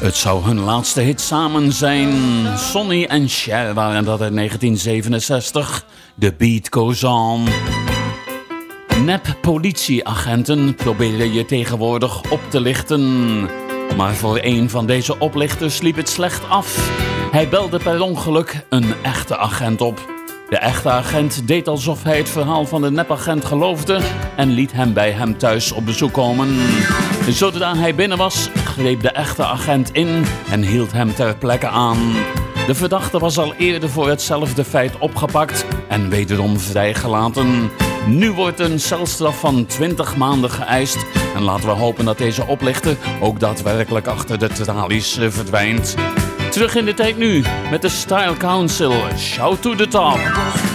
Het zou hun laatste hit samen zijn. Sonny en Cher waren dat uit 1967. The Beat Goes On. Nep politieagenten proberen je tegenwoordig op te lichten. Maar voor een van deze oplichters liep het slecht af. Hij belde per ongeluk een echte agent op. De echte agent deed alsof hij het verhaal van de nepagent geloofde en liet hem bij hem thuis op bezoek komen. Zodra hij binnen was, greep de echte agent in en hield hem ter plekke aan. De verdachte was al eerder voor hetzelfde feit opgepakt en wederom vrijgelaten. Nu wordt een celstraf van 20 maanden geëist en laten we hopen dat deze oplichter ook daadwerkelijk achter de tralies verdwijnt. Terug in de tijd nu met de Style Council. Shout to the top.